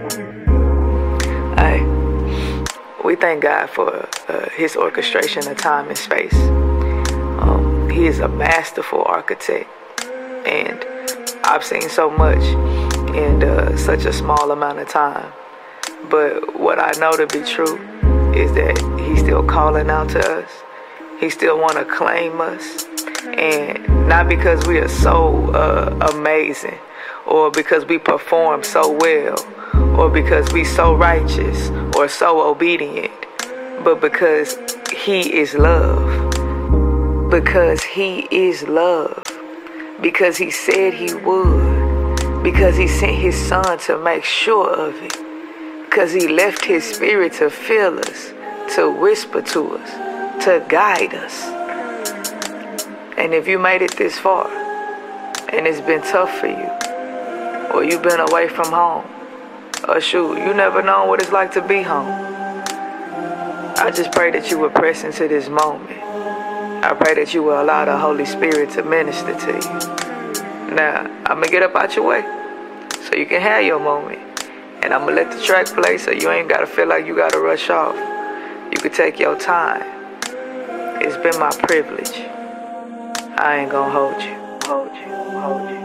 Hey, we thank God for his orchestration of time and space. He is a masterful architect, and I've seen so much in such a small amount of time. But what I know to be true is that he's still calling out to us. He still want to claim us, and not because we are so amazing, or because we perform so well, or because we so righteous or so obedient, but because he is love. Because he is love. Because he said he would. Because he sent his son to make sure of it. Because he left his spirit to fill us, to whisper to us, to guide us. And if you made it this far, and it's been tough for you, or you've been away from home, or shoot, you never known what it's like to be home, I just pray that you would press into this moment. I pray that you will allow the Holy Spirit to minister to you. Now, I'm going to get up out your way so you can have your moment. And I'm going to let the track play so you ain't got to feel like you got to rush off. You can take your time. It's been my privilege. I ain't going to hold you.